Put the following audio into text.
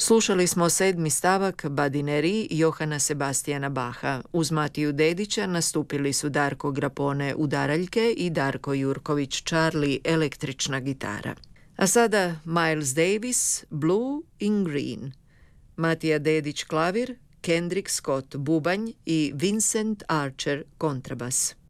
Slušali smo 7. stavak Badineri Johana Sebastijana Bacha. Uz Matiju Dedića nastupili su Darko Grapone udaraljke i Darko Jurković Charlie električna gitara. A sada Miles Davis Blue in Green, Matija Dedić klavir, Kendrick Scott bubanj i Vincent Archer kontrabas.